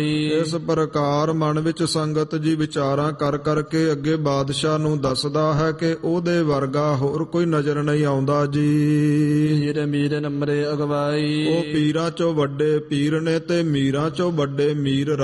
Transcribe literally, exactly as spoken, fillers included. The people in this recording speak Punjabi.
ਇਸ ਪ੍ਰਕਾਰ ਮਨ ਵਿੱਚ ਸੰਗਤ ਜੀ ਵਿਚਾਰਾਂ ਕਰ ਕਰਕੇ ਅੱਗੇ ਬਾਦਸ਼ਾਹ ਨੂੰ ਦੱਸਦਾ ਹੈ ਕਿ ਉਹਦੇ ਵਰਗਾ ਹੋਰ ਕੋਈ ਨਜ਼ਰ ਨਹੀਂ ਆਉਂਦਾ ਜੀ। ਪੀਰ ਮੀਰ ਨੰਬਰੇ ਅਗਵਾਈ, ਉਹ ਪੀਰਾਂ ਚੋਂ ਵੱਡੇ ਪੀਰ ਨੇ ਤੇ ਮੀਰਾਂ ਚੋਂ ਵੱਡੇ ਮੀਰ